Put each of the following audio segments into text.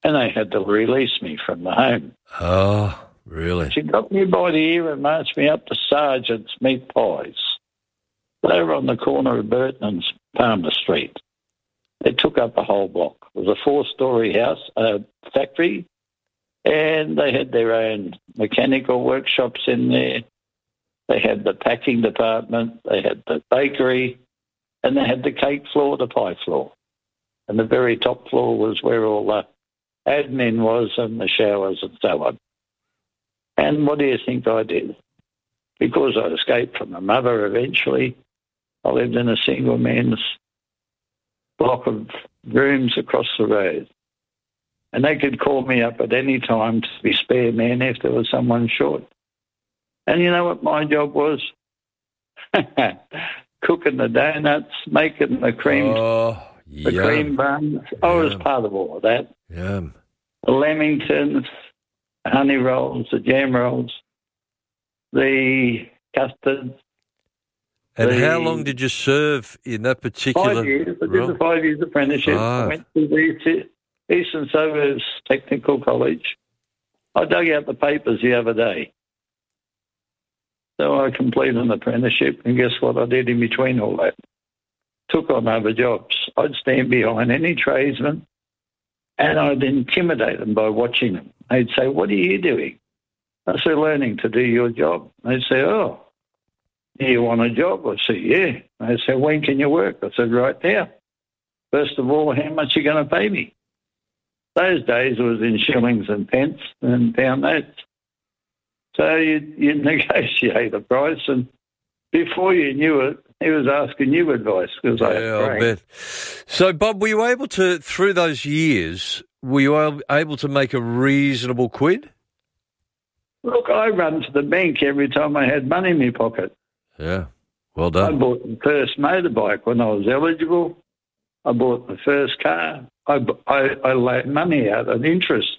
and they had to release me from the home. Oh, really? She got me by the ear and marched me up to Sergeant's Meat Pies. They were on the corner of Burton and Palmer Street. They took up a whole block. It was a 4-storey house, factory, and they had their own mechanical workshops in there. They had the packing department, they had the bakery, and they had the cake floor, the pie floor. And the very top floor was where all the admin was and the showers and so on. And what do you think I did? Because I escaped from my mother eventually, I lived in a single man's block of rooms across the road. And they could call me up at any time to be spare man if there was someone short. And you know what my job was? Cooking the donuts, making the cream, the cream buns. I was part of all of that. Yum. The lamingtons, the honey rolls, the jam rolls, the custards. And how long did you serve in that particular 5 years. I did role? the 5 years apprenticeship. I went to the Eastern Suburbs Technical College. I dug out the papers the other day. So I completed an apprenticeship, and guess what I did in between all that? Took on other jobs. I'd stand behind any tradesman, and I'd intimidate them by watching them. They'd say, "What are you doing?" I said, "Learning to do your job." They'd say, "Oh, do you want a job?" I said, "Yeah." They said, "When can you work?" I said, "Right now." First of all, how much are you going to pay me? Those days it was in shillings and pence and pound notes. So you negotiate a price, and before you knew it, he was asking you advice. I bet. So, Bob, were you able to, through those years, were you able to make a reasonable quid? Look, I run to the bank every time I had money in my pocket. Yeah, well done. I bought the first motorbike when I was eligible. I bought the first car. I laid money out at interest.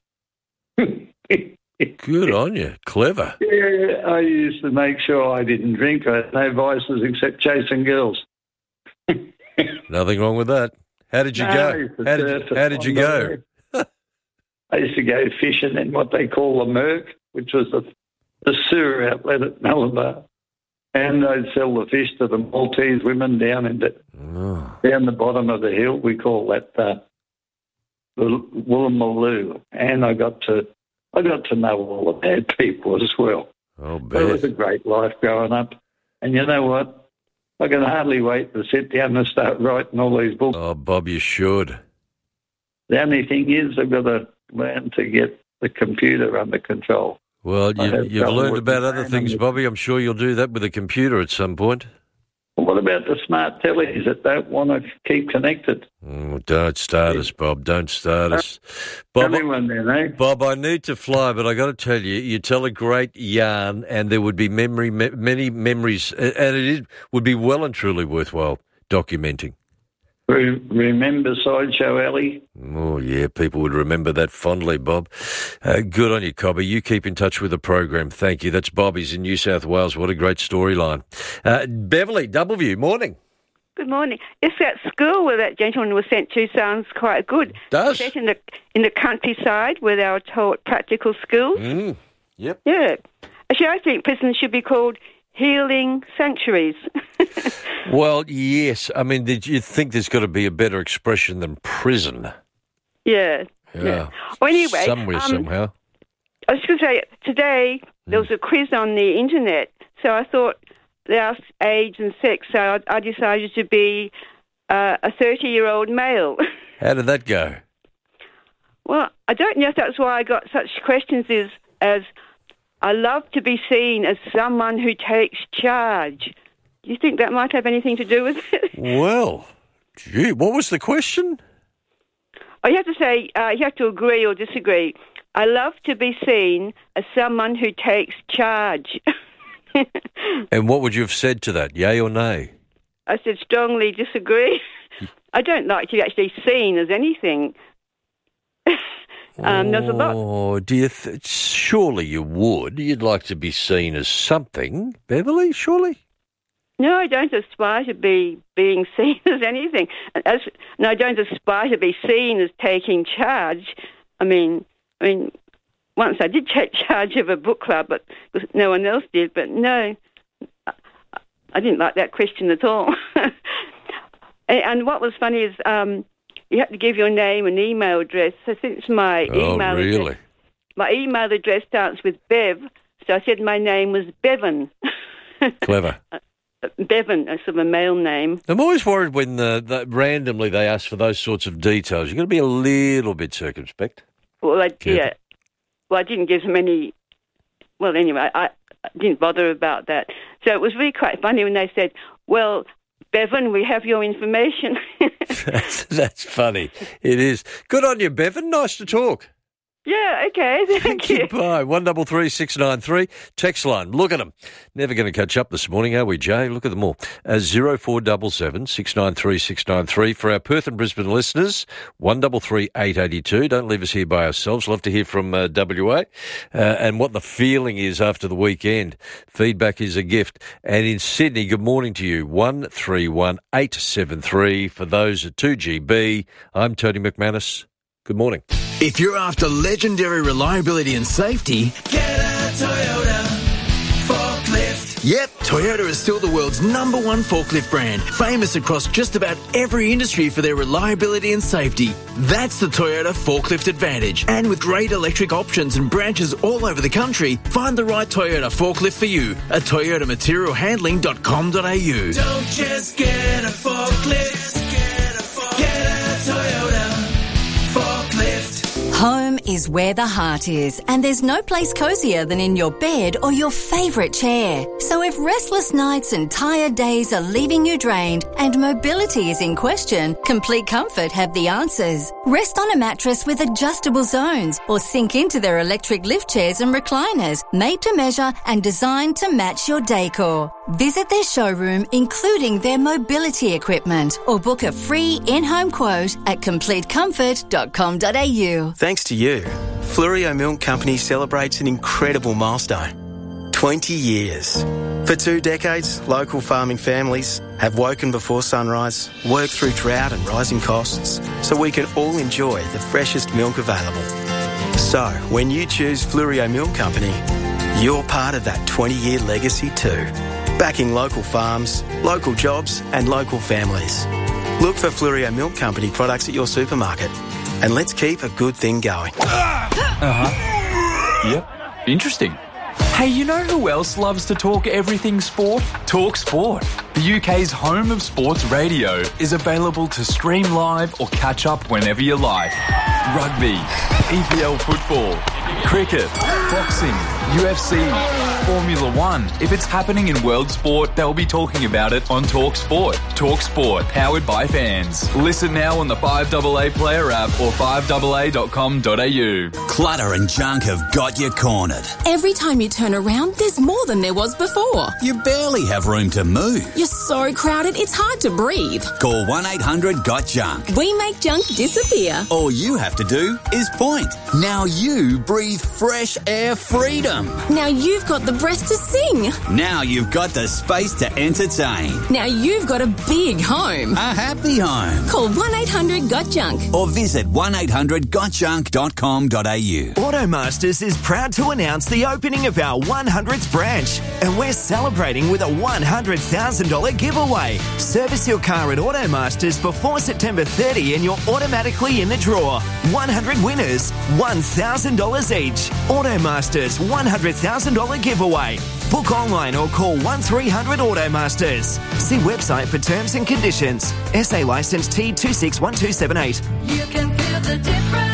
Good on you. Clever. Yeah, I used to make sure I didn't drink. I had no vices except chasing girls. Nothing wrong with that. How did you go? How did you go? I used to go fishing in what they call the Merc, which was the sewer outlet at Malabar. And I'd sell the fish to the Maltese women down down the bottom of the hill. We call that the Woolloomooloo. And I got to know all the bad people as well. Oh, bet. It was a great life growing up. And you know what? I can hardly wait to sit down and start writing all these books. Oh, Bob, you should. The only thing is I've got to learn to get the computer under control. Well, you've learned about other things, Bobby. I'm sure you'll do that with a computer at some point. Well, what about the smart tellies that don't want to keep connected? Don't start us, Bob. Don't start us. Bob, Bob, I need to fly, but I got to tell you, you tell a great yarn, and there would be many memories, and it would be well and truly worthwhile documenting. Remember Sideshow Alley? Oh, yeah, people would remember that fondly, Bob. Good on you, Cobby. You keep in touch with the program. Thank you. That's Bobby's in New South Wales. What a great storyline. Beverly, Doubleview, morning. Good morning. Yes, that school where that gentleman was sent to sounds quite good. Does? Set in the countryside where they were taught practical skills. Yep. Yeah. Actually, I think prisons should be called healing sanctuaries. Well, yes. I mean, did you think there's got to be a better expression than prison? Yeah. Well, anyway. Somewhere, somehow. I was going to say, today there was a quiz on the internet, so I thought they asked age and sex, so I decided to be a 30-year-old male. How did that go? Well, I don't know if that's why I got such questions as I love to be seen as someone who takes charge. Do you think that might have anything to do with it? Well, gee, what was the question? Oh, you have to say, you have to agree or disagree. I love to be seen as someone who takes charge. And what would you have said to that, yay or nay? I said strongly disagree. I don't like to be actually seen as anything. There's a lot. Oh, do you surely you would. You'd like to be seen as something, Beverly, surely? No, I don't aspire to be being seen as anything. No, I don't aspire to be seen as taking charge. I mean, once I did take charge of a book club, but no one else did. But no, I didn't like that question at all. And what was funny is you had to give your name and email address. So since my email address starts with Bev, so I said my name was Bevan. Clever. Bevan, a sort of a male name. I'm always worried when randomly they ask for those sorts of details. You've got to be a little bit circumspect. Well, I didn't give them any. Well, anyway, I didn't bother about that. So it was really quite funny when they said, well, Bevan, we have your information. That's funny. It is. Good on you, Bevan. Nice to talk. Yeah, okay, thank you. Bye. 133 693. Text line. Look at them. Never going to catch up this morning, are we, Jay? Look at them all. 0477 693 693. For our Perth and Brisbane listeners, 133 882. Don't leave us here by ourselves. Love to hear from WA and what the feeling is after the weekend. Feedback is a gift. And in Sydney, good morning to you. 131 873. For those at 2GB, I'm Tony McManus. Good morning. If you're after legendary reliability and safety, get a Toyota forklift. Yep, Toyota is still the world's #1 forklift brand, famous across just about every industry for their reliability and safety. That's the Toyota Forklift Advantage. And with great electric options and branches all over the country, find the right Toyota forklift for you at toyotamaterialhandling.com.au. Don't just get a forklift, get a Toyota. Home is where the heart is, and there's no place cozier than in your bed or your favourite chair. So if restless nights and tired days are leaving you drained and mobility is in question, Complete Comfort have the answers. Rest on a mattress with adjustable zones or sink into their electric lift chairs and recliners, made to measure and designed to match your decor. Visit their showroom, including their mobility equipment, or book a free in-home quote at completecomfort.com.au. Thanks to you, Fleurieu Milk Company celebrates an incredible milestone. 20 years. For 2 decades, local farming families have woken before sunrise, worked through drought and rising costs, so we can all enjoy the freshest milk available. So, when you choose Fleurieu Milk Company, you're part of that 20-year legacy too. Backing local farms, local jobs and local families. Look for Fleurieu Milk Company products at your supermarket. And let's keep a good thing going. Yep. Interesting. Hey, you know who else loves to talk everything sport? Talk Sport. The UK's home of sports radio is available to stream live or catch up whenever you like. Rugby, EPL football, cricket, boxing, UFC, Formula One. If it's happening in world sport, they'll be talking about it on Talk Sport. Talk Sport, powered by fans. Listen now on the 5AA Player app or 5AA.com.au. Clutter and junk have got you cornered. Every time you turn around, there's more than there was before. You barely have room to move. You're so crowded, it's hard to breathe. Call 1-800-GOT-JUNK. We make junk disappear. All you have to do is point. Now you breathe fresh air freedom. Now you've got the breath to sing. Now you've got the space to entertain. Now you've got a big home. A happy home. Call 1-800-GOT-JUNK. Or visit 1-800-GOTJUNK.com.au. Automasters is proud to announce the opening of our 100th branch, and we're celebrating with a $100,000 giveaway. Service your car at Automasters before September 30 and you're automatically in the draw. 100 winners, $1,000 each. Automasters $100,000 giveaway. Book online or call 1300 Automasters. See website for terms and conditions. SA licence T261278. You can feel the difference.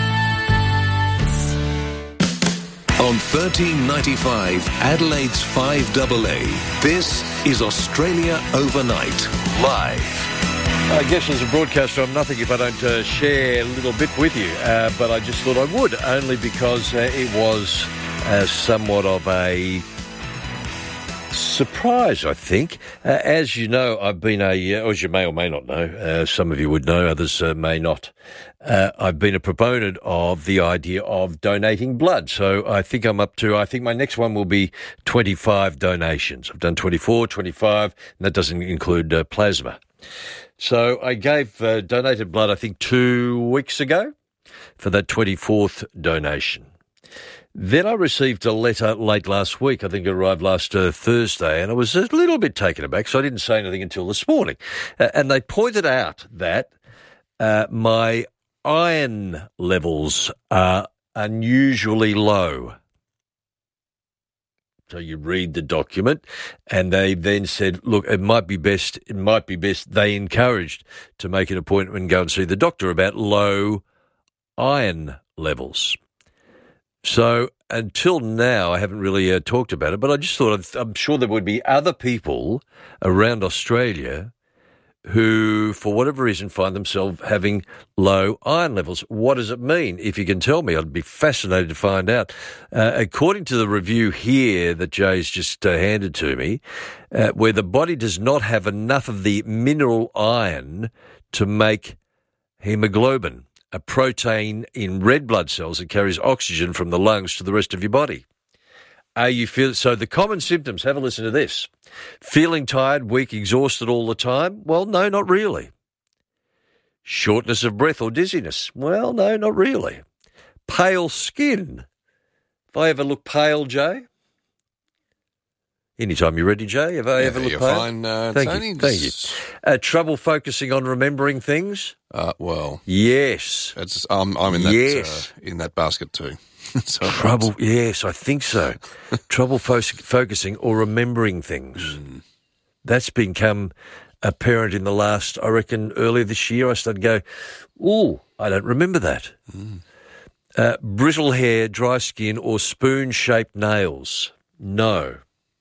On 1395 Adelaide's 5AA, this is Australia Overnight, live. I guess as a broadcaster, I'm nothing if I don't share a little bit with you, but I just thought I would, only because it was somewhat of a surprise, I think. As you know, I've been as you may or may not know, some of you would know, others may not. I've been a proponent of the idea of donating blood. So I think my next one will be 25 donations. I've done 24, 25, and that doesn't include plasma. So I donated blood, I think, 2 weeks ago for that 24th donation. Then I received a letter late last week. I think it arrived last Thursday, and I was a little bit taken aback, so I didn't say anything until this morning. And they pointed out that my iron levels are unusually low. So you read the document, and they then said, look, it might be best. They encouraged to make an appointment and go and see the doctor about low iron levels. So until now, I haven't really talked about it, but I just thought I'm sure there would be other people around Australia who, for whatever reason, find themselves having low iron levels. What does it mean? If you can tell me, I'd be fascinated to find out. According to the review here that Jay's just handed to me, where the body does not have enough of the mineral iron to make hemoglobin, a protein in red blood cells that carries oxygen from the lungs to the rest of your body. So the common symptoms, have a listen to this. Feeling tired, weak, exhausted all the time? Well, no, not really. Shortness of breath or dizziness? Well, no, not really. Pale skin? Have I ever looked pale, Jay? Anytime you're ready, Jay. Have I ever looked pale? Fine, Thank you. Trouble focusing on remembering things? Well, yes. I'm in that in that basket too. So trouble, yes, I think so. Trouble focusing or remembering things. That's become apparent in the last, I reckon, earlier this year. I started to go, I don't remember that. Brittle hair, dry skin, or spoon-shaped nails? No.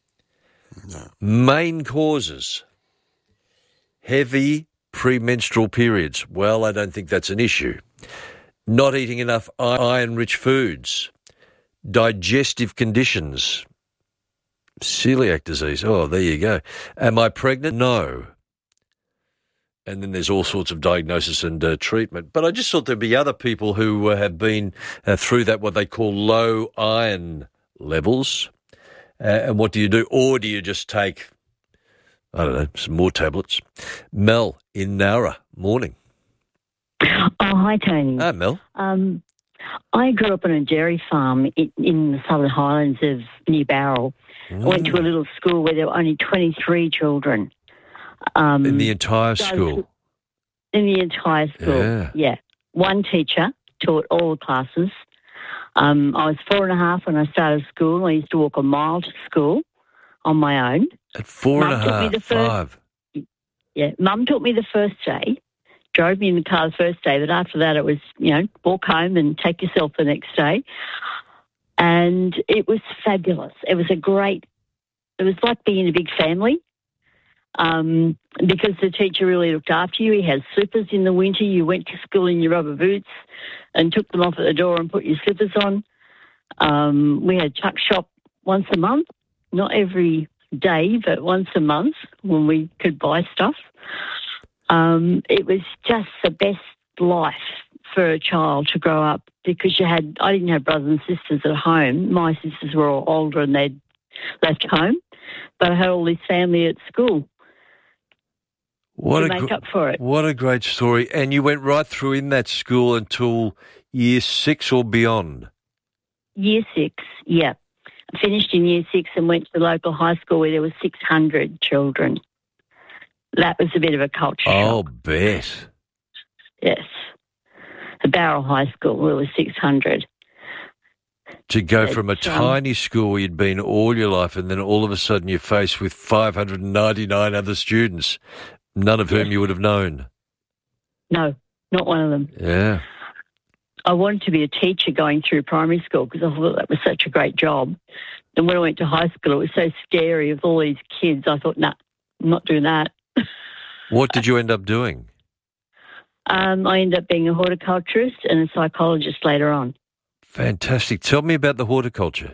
Main causes? Heavy premenstrual periods. Well, I don't think that's an issue. Not eating enough iron-rich foods. Digestive conditions. Celiac disease. Oh, there you go. Am I pregnant? No. And then there's all sorts of diagnosis and treatment. But I just thought there'd be other people who have been through that, what they call low iron levels. And what do you do? Or do you just take, I don't know, some more tablets? Mel in Nowra. Morning. Oh, hi, Tony. Hi, Mel. I grew up on a dairy farm in the Southern Highlands of New Barrel. I went to a little school where there were only 23 children. In the entire school? In the entire school, yeah. One teacher taught all the classes. I was 4.5 when I started school. I used to walk a mile to school on my own. At 4.5, 5? Yeah, Mum taught me the first day. Drove me in the car the first day, but after that it was, walk home and take yourself the next day. And it was fabulous. It was like being in a big family because the teacher really looked after you. He had slippers in the winter. You went to school in your rubber boots and took them off at the door and put your slippers on. We had tuck shop once a month, not every day, but once a month when we could buy stuff. It was just the best life for a child to grow up because I didn't have brothers and sisters at home. My sisters were all older and they'd left home, but I had all this family at school to make up for it. What a great story. And you went right through in that school until year 6 or beyond? Year 6, yeah. I finished in year 6 and went to the local high school where there were 600 children. That was a bit of a culture shock. Oh, bet. Yes. The Barrel High School, there was 600. To go from a tiny school where you'd been all your life and then all of a sudden you're faced with 599 other students, none of whom you would have known. No, not one of them. Yeah. I wanted to be a teacher going through primary school because I thought that was such a great job. And when I went to high school, it was so scary with all these kids. I thought, nah, I'm not doing that. What did you end up doing? I ended up being a horticulturist and a psychologist later on. Fantastic. Tell me about the horticulture.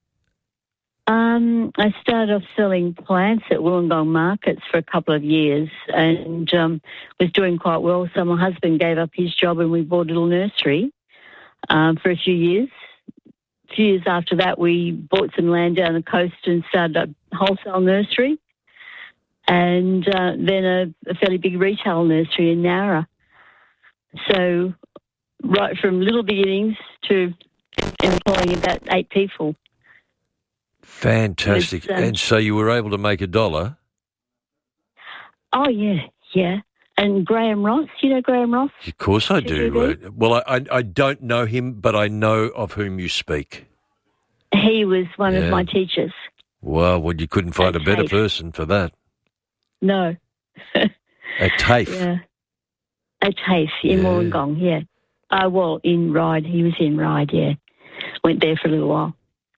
I started off selling plants at Wollongong markets for a couple of years and was doing quite well. So my husband gave up his job and we bought a little nursery for a few years. A few years after that, we bought some land down the coast and started a wholesale nursery. And then a fairly big retail nursery in Nowra. So right from little beginnings to employing about 8 people. Fantastic. And so you were able to make $1? Oh, yeah. And Graham Ross, you know Graham Ross? Of course I do. Well, I don't know him, but I know of whom you speak. He was one of my teachers. Well, you couldn't find a better person for that. No. At TAFE? Yeah. At TAFE in Wollongong, yeah. In Ryde. He was in Ryde, yeah. Went there for a little while.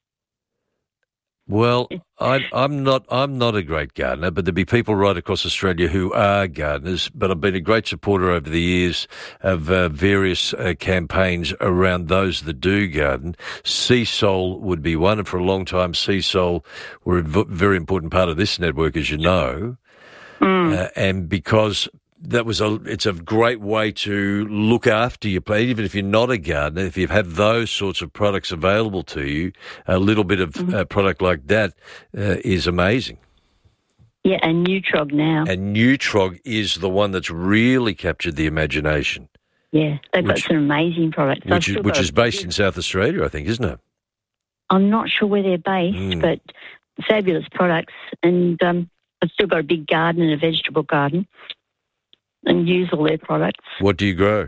Well, I'm not a great gardener, but there'll be people right across Australia who are gardeners. But I've been a great supporter over the years of various campaigns around those that do garden. Seasol would be one, and for a long time, Seasol were a very important part of this network, as you know. And because it's a great way to look after your plant, even if you're not a gardener. If you have those sorts of products available to you, a little bit of product like that is amazing. Yeah, and Nutrog now. And Nutrog is the one that's really captured the imagination. Yeah, they've got some amazing products. Which is based in South Australia, I think, isn't it? I'm not sure where they're based, but fabulous products. And I've still got a big garden and a vegetable garden. And use all their products. What do you grow?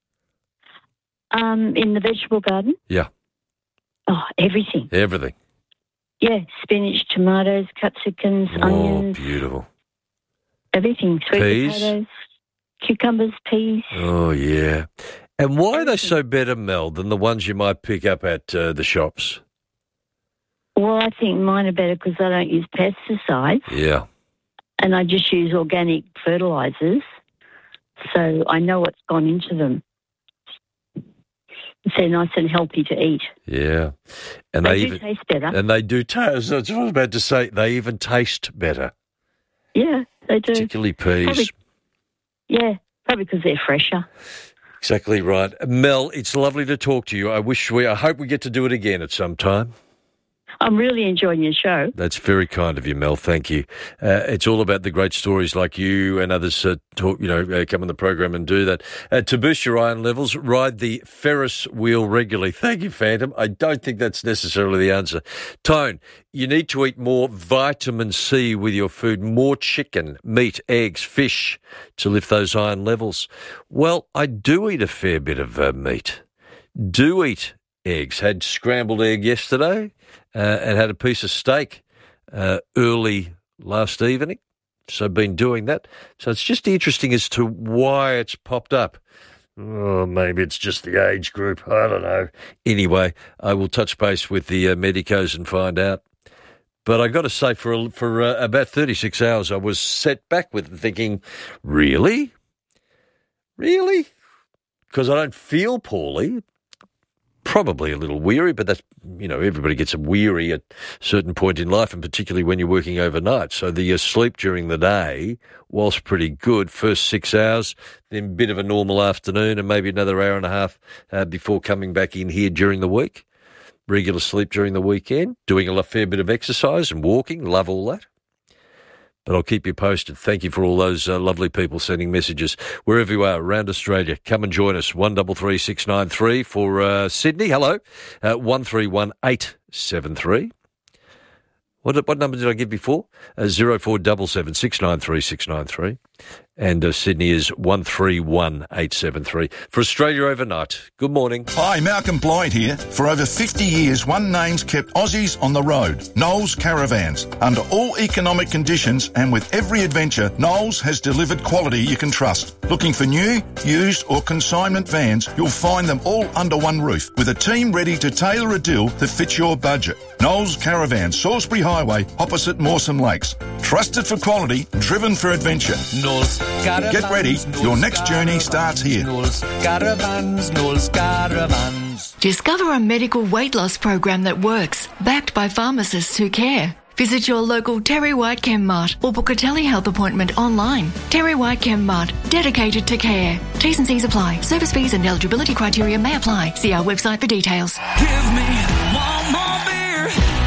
In the vegetable garden? Yeah. Oh, everything. Everything? Yeah, spinach, tomatoes, capsicums, onions. Oh, beautiful. Everything. Sweet peas? Potatoes, cucumbers, peas. Oh, yeah. And why are they so better, Mel, than the ones you might pick up at the shops? Well, I think mine are better because I don't use pesticides. Yeah. And I just use organic fertilisers. So I know what's gone into them. They're nice and healthy to eat. Yeah. And they do taste better. And they do taste, that's what I was about to say, they even taste better. Yeah, they do. Particularly peas. Probably because they're fresher. Exactly right. Mel, it's lovely to talk to you. I hope we get to do it again at some time. I'm really enjoying your show. That's very kind of you, Mel. Thank you. It's all about the great stories like you and others come on the program and do that. To boost your iron levels, ride the Ferris wheel regularly. Thank you, Phantom. I don't think that's necessarily the answer. Tone, you need to eat more vitamin C with your food, more chicken, meat, eggs, fish to lift those iron levels. Well, I do eat a fair bit of meat. Do eat eggs. Had scrambled egg yesterday. And had a piece of steak early last evening. So I've been doing that. So it's just interesting as to why it's popped up. Oh, maybe it's just the age group. I don't know. Anyway, I will touch base with the medicos and find out. But I got to say, for about 36 hours, I was set back with thinking, really? Really? Because I don't feel poorly. Probably a little weary, but that's, everybody gets weary at a certain point in life, and particularly when you're working overnight. So the sleep during the day was pretty good. First 6 hours, then a bit of a normal afternoon, and maybe another hour and a half before coming back in here during the week. Regular sleep during the weekend, doing a fair bit of exercise and walking. Love all that. But I'll keep you posted. Thank you for all those lovely people sending messages wherever you are around Australia. Come and join us. 133 693 for Sydney. Hello. 131873. What number did I give before? 0477 693 693. And Sydney is 131873. For Australia Overnight, good morning. Hi, Malcolm Blythe here. For over 50 years, one name's kept Aussies on the road, Knowles Caravans. Under all economic conditions and with every adventure, Knowles has delivered quality you can trust. Looking for new, used or consignment vans, you'll find them all under one roof with a team ready to tailor a deal that fits your budget. Knowles Caravans, Salisbury Highway, opposite Mawson Lakes. Trusted for quality, driven for adventure. Knowles Caravans. Get ready, your next journey starts here. Knowles Caravans, Knowles Caravans. Discover a medical weight loss program that works, backed by pharmacists who care. Visit your local Terry White Chem Mart or book a telehealth appointment online. Terry White Chem Mart, dedicated to care. T's and C's apply. Service fees and eligibility criteria may apply. See our website for details. Give me one more beer.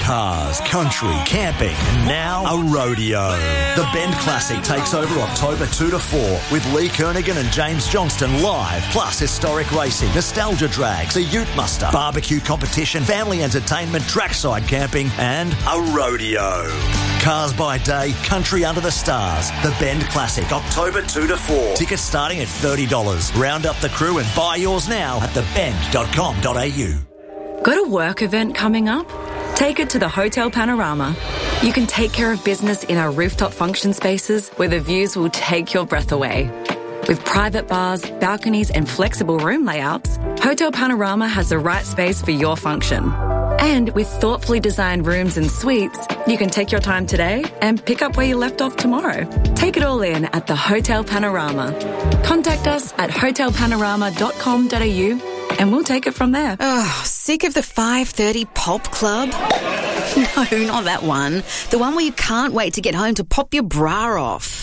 cars, country, camping, and now a rodeo. The Bend Classic takes over October 2 to 4 with Lee Kernaghan and James Johnston live, plus historic racing, nostalgia drags, a ute muster, barbecue competition, family entertainment, trackside camping, and a rodeo. Cars by day, country under the stars. The Bend Classic, October 2 to 4. Tickets starting at $30. Round up the crew and buy yours now at thebend.com.au. Got a work event coming up? Take it to the Hotel Panorama. You can take care of business in our rooftop function spaces where the views will take your breath away. With private bars, balconies and flexible room layouts, Hotel Panorama has the right space for your function. And with thoughtfully designed rooms and suites, you can take your time today and pick up where you left off tomorrow. Take it all in at the Hotel Panorama. Contact us at hotelpanorama.com.au and we'll take it from there. Oh, sick of the 5:30 pop club? No, not that one. The one where you can't wait to get home to pop your bra off.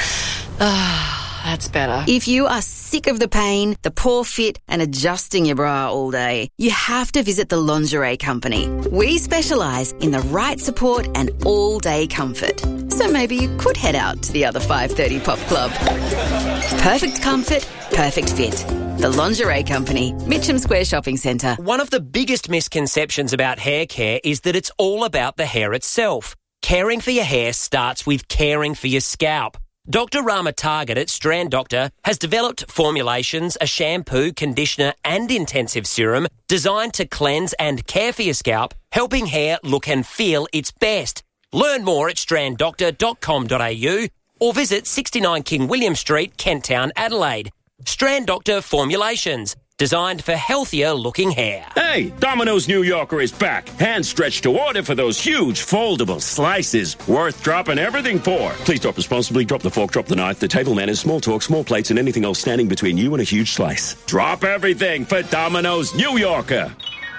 That's better. If you are sick of the pain, the poor fit and adjusting your bra all day, you have to visit the Lingerie Company. We specialise in the right support and all-day comfort. So maybe you could head out to the other 5:30 pop club. Perfect comfort, perfect fit. The Lingerie Company, Mitcham Square Shopping Centre. One of the biggest misconceptions about hair care is that it's all about the hair itself. Caring for your hair starts with caring for your scalp. Dr. Rama Target at Strand Doctor has developed formulations, a shampoo, conditioner and intensive serum designed to cleanse and care for your scalp, helping hair look and feel its best. Learn more at stranddoctor.com.au or visit 69 King William Street, Kent Town, Adelaide. Strand Doctor Formulations, designed for healthier looking hair. Hey, Domino's New Yorker is back. Hand stretched to order for those huge foldable slices. Worth dropping everything for. Please drop responsibly. Drop the fork, drop the knife, the table manners, small talk, small plates, and anything else standing between you and a huge slice. Drop everything for Domino's New Yorker.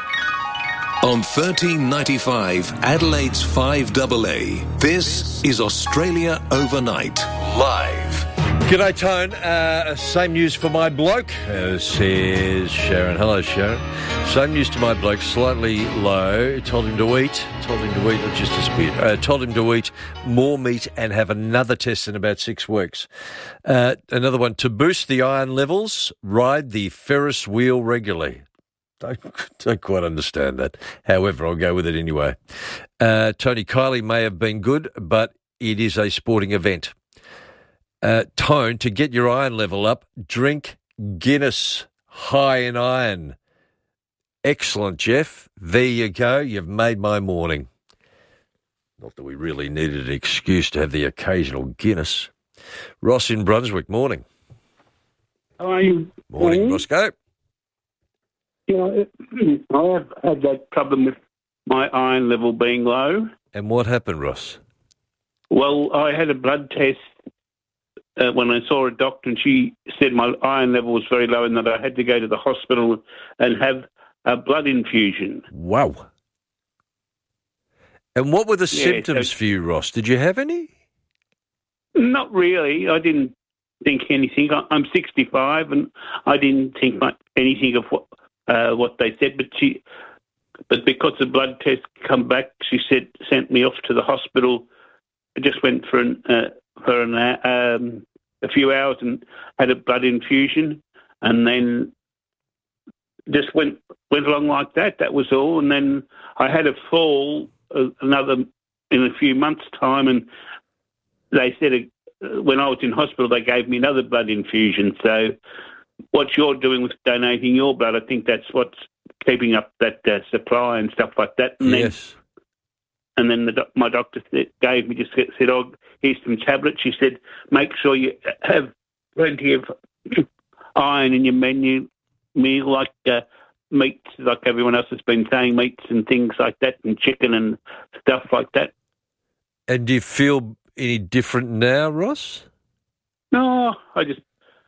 On 1395 Adelaide's 5AA, this is Australia Overnight, live. G'day, Tone. Same news for my bloke, says Sharon. Hello, Sharon. Same news to my bloke, slightly low. Told him to eat, it just disappeared. Told him to eat more meat and have another test in about 6 weeks. Another one, to boost the iron levels, ride the Ferris wheel regularly. Don't quite understand that. However, I'll go with it anyway. Tony, Kylie may have been good, but it is a sporting event. Tone, to get your iron level up, drink Guinness, high in iron. Excellent, Jeff. There you go. You've made my morning. Not that we really needed an excuse to have the occasional Guinness. Ross in Brunswick, morning. How are you? Morning, Roscoe. Yeah, I have had that problem with my iron level being low. And what happened, Ross? Well, I had a blood test when I saw a doctor, and she said my iron level was very low and that I had to go to the hospital and have a blood infusion. Wow. And what were the symptoms for you, Ross? Did you have any? Not really. I didn't think anything. I'm 65 and I didn't think anything of what they said, but because the blood test come back, she sent me off to the hospital. I just went for a few hours and had a blood infusion, and then just went along like that. That was all. And then I had a fall another in a few months' time, and they said when I was in hospital they gave me another blood infusion. So what you're doing with donating your blood, I think that's what's keeping up that supply and stuff like that. And yes. Then my doctor gave me, just said, oh, here's some tablets. She said, make sure you have plenty of iron in your meal, like meats, like everyone else has been saying, meats and things like that, and chicken and stuff like that. And do you feel any different now, Ross? No, I just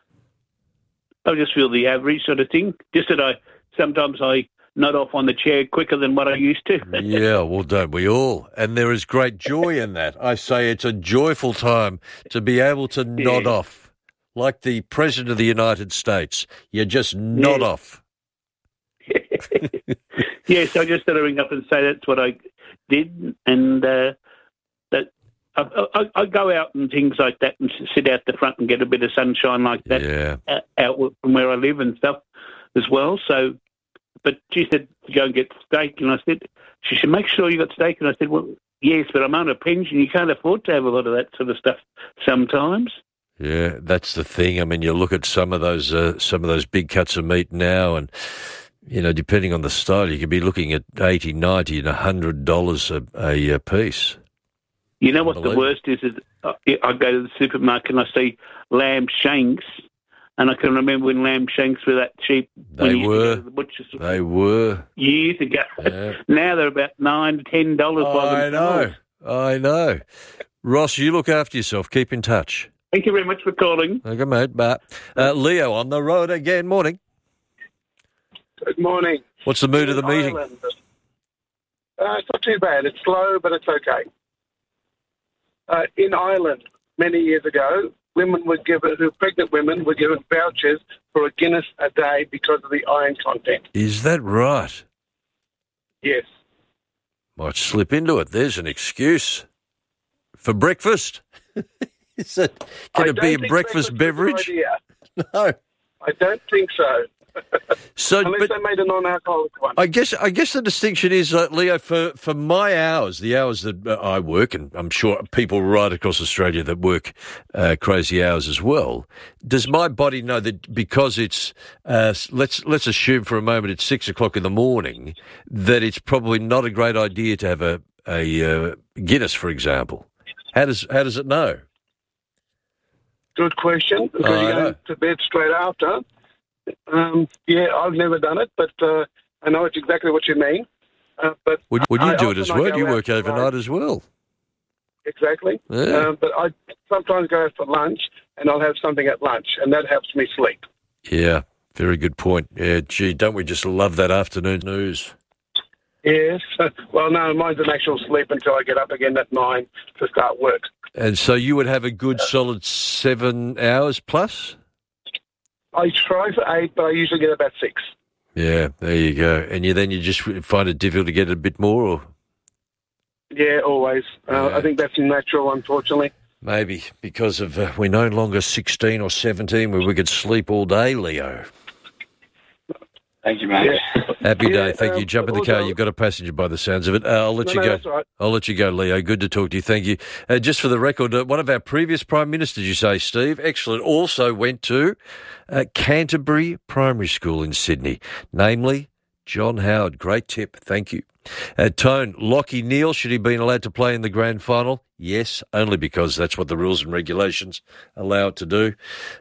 feel the average sort of thing. Just that sometimes I nod off on the chair quicker than what I used to. Yeah, well, don't we all? And there is great joy in that. I say it's a joyful time to be able to nod off. Like the President of the United States. You just nod off. Yes, I just thought I'd ring up and say that's what I did, and that I go out and things like that and sit out the front and get a bit of sunshine like that out from where I live and stuff as well. So, but she said to go and get steak, and I said, she said, make sure you got steak, and I said, well, yes, but I'm on a pension. You can't afford to have a lot of that sort of stuff sometimes. Yeah, that's the thing. I mean, you look at some of those big cuts of meat now, and you know, depending on the style, you could be looking at $80, $90, and $100 a piece. You know what the worst is I go to the supermarket and I see lamb shanks, and I can remember when lamb shanks were that cheap. They were. To the butcher's they were. Years ago. Yeah. Now they're about $9 to $10 I know. Ross, you look after yourself. Keep in touch. Thank you very much for calling. Okay, mate. Bye. Leo on the road again. Morning. Good morning. What's the mood of the meeting? It's not too bad. It's slow, but it's okay. In Ireland, many years ago, pregnant women were given vouchers for a Guinness a day because of the iron content. Is that right? Yes. Might slip into it. There's an excuse. For breakfast? Can it be a breakfast beverage? No. I don't think so. Unless they made a non-alcoholic one. I guess the distinction is, Leo, for my hours, the hours that I work, and I'm sure people right across Australia that work crazy hours as well, does my body know that because it's, let's assume for a moment it's 6 o'clock in the morning, that it's probably not a great idea to have a Guinness, for example? How does it know? Good question, because you go to bed straight after. I've never done it, but I know it's exactly what you mean. But would you do it as well? You work overnight as well. Exactly. Yeah. But I sometimes go out for lunch, and I'll have something at lunch, and that helps me sleep. Yeah, very good point. Yeah, gee, don't we just love that afternoon news? Yes. Well, no, mine's an actual sleep until I get up again at 9 to start work. And so you would have a good solid 7 hours plus? I try for 8, but I usually get about 6. Yeah, there you go. And you just find it difficult to get a bit more? Or? Yeah, always. I think that's natural, unfortunately. Maybe because of we're no longer 16 or 17 where we could sleep all day, Leo. Thank you, mate. Yeah. Happy day. Thank you. Jump in the car. You've got a passenger by the sounds of it. I'll let you go. That's all right. I'll let you go, Leo. Good to talk to you. Thank you. Just for the record, one of our previous Prime Ministers, you say, Steve, excellent, also went to Canterbury Primary School in Sydney, namely John Howard. Great tip. Thank you. Tone, Lachie Neale, should he have been allowed to play in the grand final? Yes, only because that's what the rules and regulations allow it to do,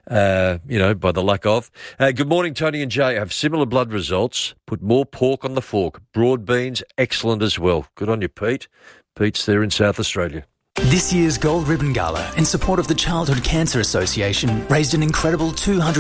by the luck of. Good morning, Tony and Jay. I have similar blood results. Put more pork on the fork. Broad beans, excellent as well. Good on you, Pete. Pete's there in South Australia. This year's Gold Ribbon Gala, in support of the Childhood Cancer Association, raised an incredible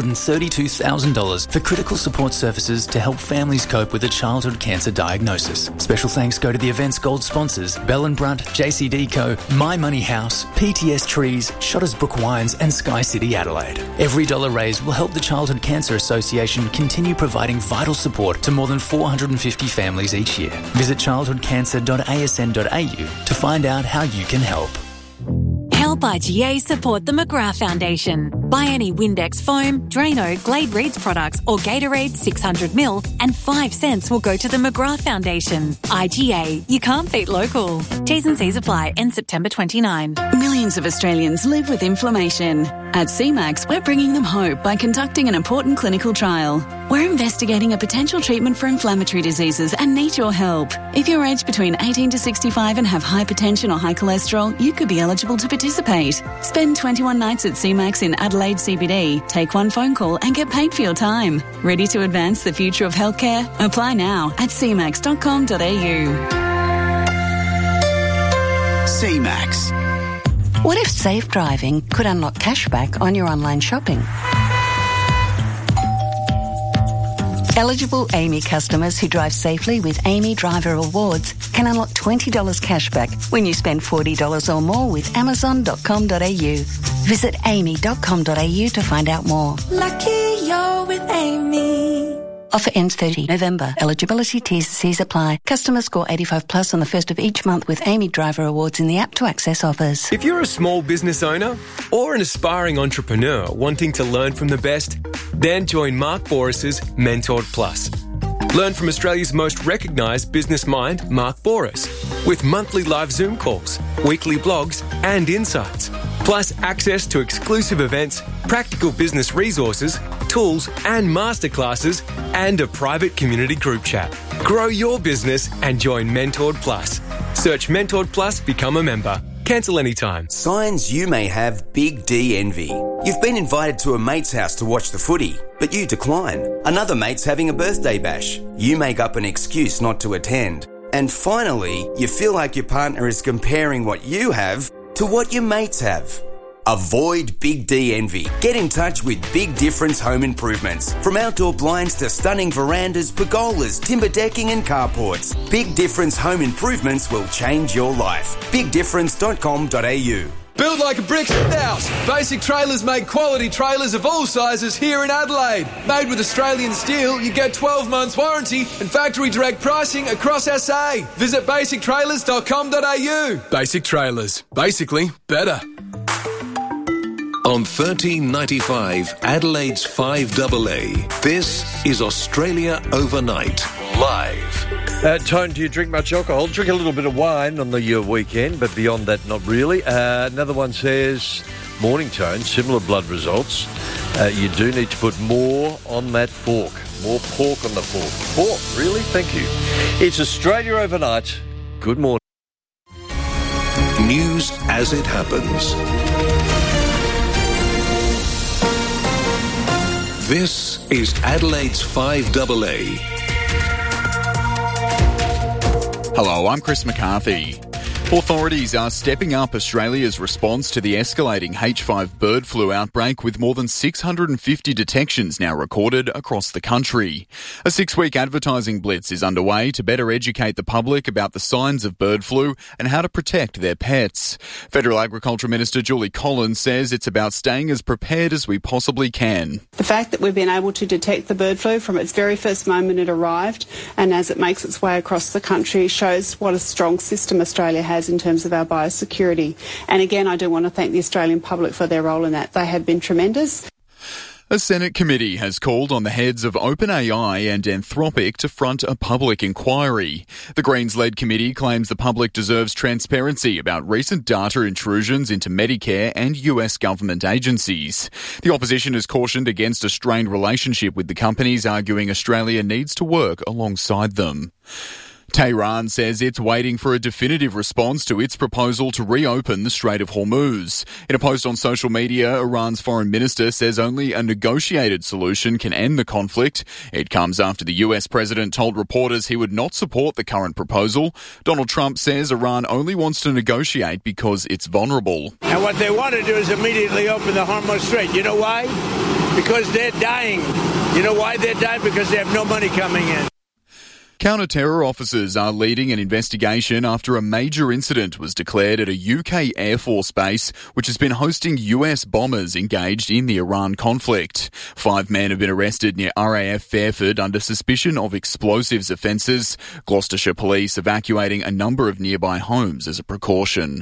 $232,000 for critical support services to help families cope with a childhood cancer diagnosis. Special thanks go to the event's gold sponsors, Bell & Brunt, JCD Co, My Money House, PTS Trees, Shotters Brook Wines and Sky City Adelaide. Every dollar raised will help the Childhood Cancer Association continue providing vital support to more than 450 families each year. Visit childhoodcancer.asn.au to find out how you can help. Help IGA support the McGrath Foundation. Buy any Windex foam, Drano, Glade Reeds products or Gatorade 600ml and 5 cents will go to the McGrath Foundation. IGA, you can't beat local. T's and C's apply. End September 29. Millions of Australians live with inflammation. At CMAX, we're bringing them hope by conducting an important clinical trial. We're investigating a potential treatment for inflammatory diseases and need your help. If you're aged between 18 to 65 and have hypertension or high cholesterol, you could be eligible to participate. Spend 21 nights at CMAX in Adelaide CBD, take one phone call and get paid for your time. Ready to advance the future of healthcare? Apply now at cmax.com.au. CMAX. What if safe driving could unlock cashback on your online shopping? Eligible AAMI customers who drive safely with AAMI Driver Rewards can unlock $20 cashback when you spend $40 or more with Amazon.com.au. Visit AAMI.com.au to find out more. Lucky you're with AAMI. Offer ends 30 November. Eligibility T&Cs apply. Customers score 85 plus on the first of each month with Amy Driver Awards in the app to access offers. If you're a small business owner or an aspiring entrepreneur wanting to learn from the best, then join Mark Boris's Mentored Plus. Learn from Australia's most recognised business mind, Mark Boris, with monthly live Zoom calls, weekly blogs and insights, plus access to exclusive events, practical business resources, tools and masterclasses, and a private community group chat. Grow your business and join Mentored Plus. Search Mentored Plus, become a member. Cancel anytime. Signs you may have Big D envy. You've been invited to a mate's house to watch the footy, but you decline. Another mate's having a birthday bash. You make up an excuse not to attend. And finally, you feel like your partner is comparing what you have to what your mates have. Avoid Big D envy. Get in touch with Big Difference Home Improvements. From outdoor blinds to stunning verandas, pergolas, timber decking and carports, Big Difference Home Improvements will change your life. BigDifference.com.au. Build like a brick house. Basic Trailers make quality trailers of all sizes here in Adelaide. Made with Australian steel, you get 12 months warranty and factory direct pricing across SA. Visit basictrailers.com.au. Basic Trailers. Basically better. On 1395 Adelaide's 5AA, this is Australia Overnight, live. Tone, do you drink much alcohol? Drink a little bit of wine on the weekend, but beyond that, not really. Another one says, morning, Tone, similar blood results. You do need to put more on that fork. More pork on the fork. Pork, really? Thank you. It's Australia Overnight. Good morning. News as it happens. This is Adelaide's 5AA. Hello, I'm Chris McCarthy. Authorities are stepping up Australia's response to the escalating H5 bird flu outbreak, with more than 650 detections now recorded across the country. A 6-week advertising blitz is underway to better educate the public about the signs of bird flu and how to protect their pets. Federal Agriculture Minister Julie Collins says it's about staying as prepared as we possibly can. The fact that we've been able to detect the bird flu from its very first moment it arrived and as it makes its way across the country shows what a strong system Australia has in terms of our biosecurity. And again, I do want to thank the Australian public for their role in that. They have been tremendous. A Senate committee has called on the heads of OpenAI and Anthropic to front a public inquiry. The Greens-led committee claims the public deserves transparency about recent data intrusions into Medicare and US government agencies. The opposition has cautioned against a strained relationship with the companies, arguing Australia needs to work alongside them. Tehran says it's waiting for a definitive response to its proposal to reopen the Strait of Hormuz. In a post on social media, Iran's foreign minister says only a negotiated solution can end the conflict. It comes after the US president told reporters he would not support the current proposal. Donald Trump says Iran only wants to negotiate because it's vulnerable. And what they want to do is immediately open the Hormuz Strait. You know why? Because they're dying. You know why they're dying? Because they have no money coming in. Counter-terror officers are leading an investigation after a major incident was declared at a UK Air Force base, which has been hosting US bombers engaged in the Iran conflict. 5 men have been arrested near RAF Fairford under suspicion of explosives offences. Gloucestershire police evacuating a number of nearby homes as a precaution.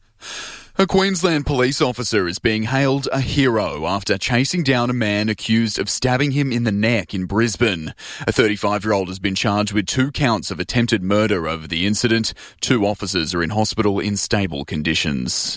A Queensland police officer is being hailed a hero after chasing down a man accused of stabbing him in the neck in Brisbane. A 35-year-old has been charged with 2 counts of attempted murder over the incident. 2 officers are in hospital in stable conditions.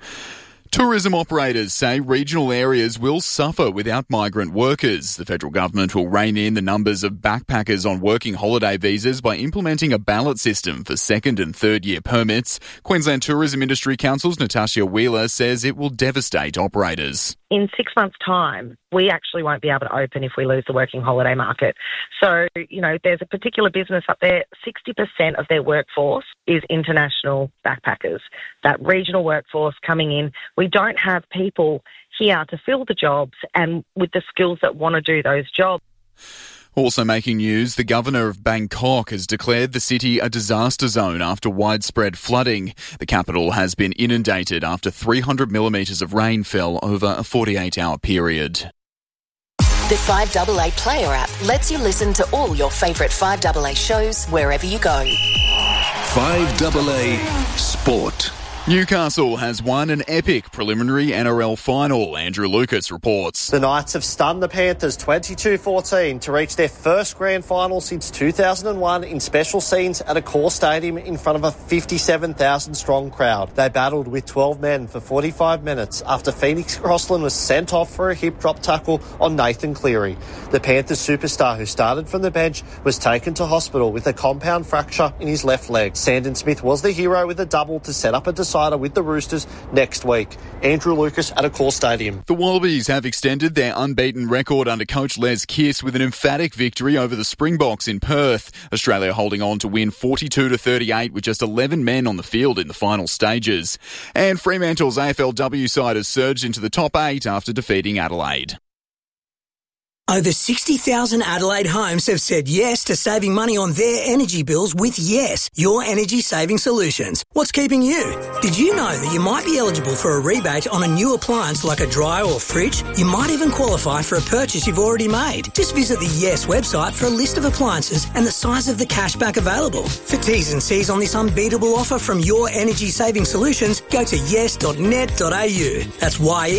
Tourism operators say regional areas will suffer without migrant workers. The federal government will rein in the numbers of backpackers on working holiday visas by implementing a ballot system for 2nd and 3rd year permits. Queensland Tourism Industry Council's Natasha Wheeler says it will devastate operators. In 6 months' time, we actually won't be able to open if we lose the working holiday market. So, there's a particular business up there, 60% of their workforce is international backpackers. That regional workforce coming in, we don't have people here to fill the jobs and with the skills that want to do those jobs. Also making news, the governor of Bangkok has declared the city a disaster zone after widespread flooding. The capital has been inundated after 300 millimetres of rain fell over a 48-hour period. The 5AA Player app lets you listen to all your favourite 5AA shows wherever you go. 5AA Sport. Newcastle has won an epic preliminary NRL final. Andrew Lucas reports. The Knights have stunned the Panthers 22-14 to reach their first grand final since 2001 in special scenes at Accor Stadium in front of a 57,000-strong crowd. They battled with 12 men for 45 minutes after Phoenix Crossland was sent off for a hip drop tackle on Nathan Cleary. The Panthers superstar, who started from the bench, was taken to hospital with a compound fracture in his left leg. Sandon Smith was the hero with a double to set up a decider with the Roosters next week. Andrew Lucas at Accor Stadium. The Wallabies have extended their unbeaten record under coach Les Kiss with an emphatic victory over the Springboks in Perth. Australia holding on to win 42-38 with just 11 men on the field in the final stages. And Fremantle's AFLW side has surged into the top 8 after defeating Adelaide. Over 60,000 Adelaide homes have said yes to saving money on their energy bills with Yes, your energy saving solutions. What's keeping you? Did you know that you might be eligible for a rebate on a new appliance like a dryer or fridge? You might even qualify for a purchase you've already made. Just visit the Yes website for a list of appliances and the size of the cashback available. For T's and C's on this unbeatable offer from your energy saving solutions, go to yes.net.au. That's